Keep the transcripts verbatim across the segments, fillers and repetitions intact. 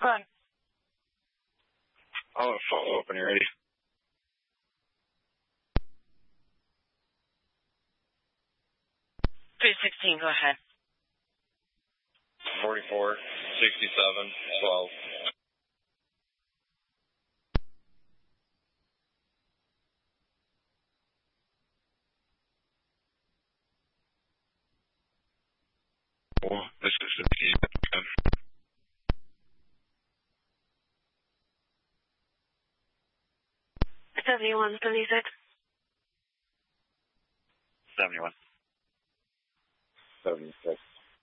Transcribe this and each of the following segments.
Go ahead. I'll follow up when you're ready. three sixteen, go ahead. forty-four, sixty-seven, twelve. Oh, this is the P M. seventy-one seventy-six. seventy-one. seventy-six.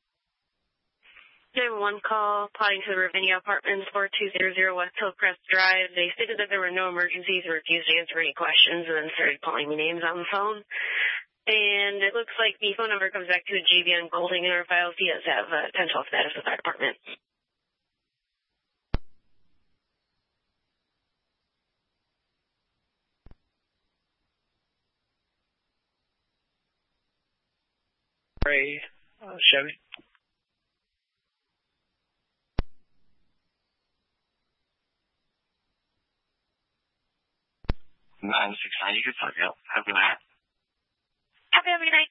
nine one one call, plotting to the Ravinia Apartments, four two zero zero West Hillcrest Drive. They stated that there were no emergencies and refused to answer any questions and then started calling me names on the phone. And it looks like the phone number comes back to a J V N Golding in our files. He does have a ten twelve status with our department. Ray, uh, Chevy. nine six nine, you can talk out. Have a good night. Happy, have a good night.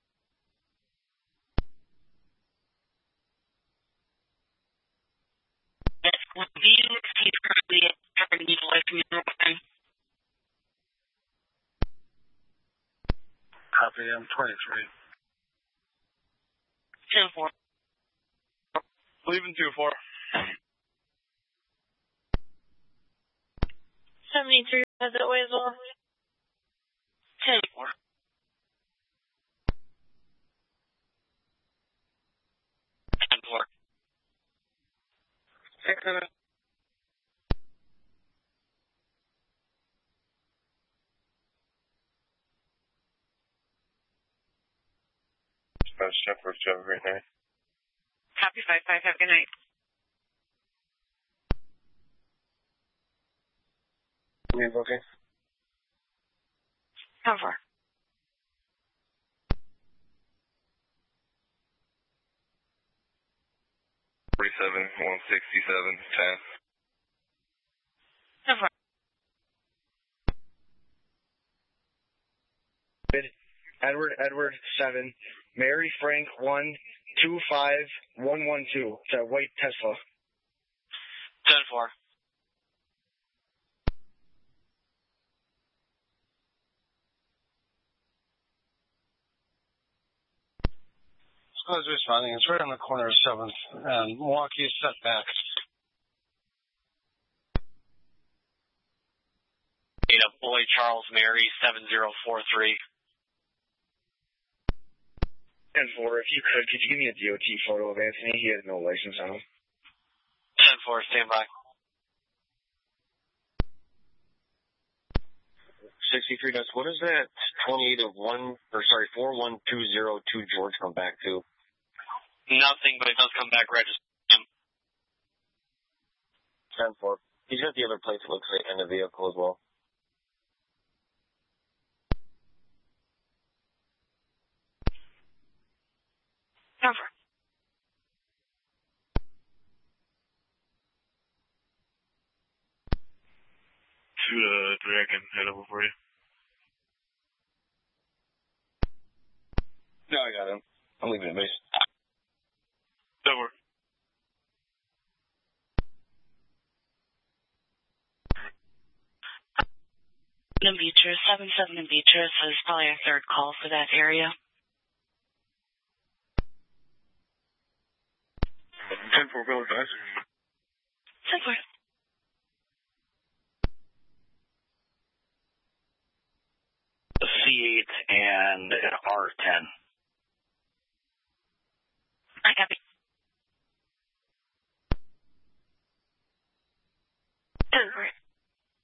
Yes, review. He's currently trying to get away from your time. Copy, I'm twenty-three. ten four. Leaving two four. seventy-three has that way as well. ten four. ten four. six seven. That's Shepherd, have a great night. Happy five five, have a good night. Me booking. ten four. forty-seven, one sixty-seven, ten. ten four. Edward, Edward, seven. Mary Frank, one, two five, one one two. It's a white Tesla. ten four. I was responding. It's right on the corner of seventh and Milwaukee setback. Data Boy Charles Mary seven zero four three. ten four, if you could, could you give me a D O T photo of Anthony? He has no license on him. ten four, stand by. sixty-three, that's, what is that twenty-eight of one, or sorry, four one two zero two George come back to? Nothing, but it does come back registered. ten four. He's got the other plates, it looks like, in the vehicle as well. ten four. Two to three, I can head over for you. No, I got him. I'm leaving it base. Over. In Beatrice, seven seven in Beatrice is probably our third call for that area. ten four, Bill advisor.